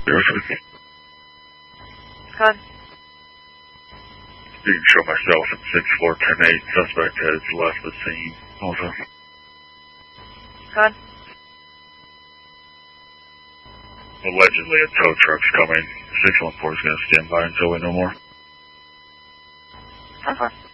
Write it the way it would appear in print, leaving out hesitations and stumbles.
Con. You can show myself at 6410-8. Suspect has left the scene. Also. Con. Allegedly, a tow truck's coming. 614 is going to stand by until we know more. 10-4.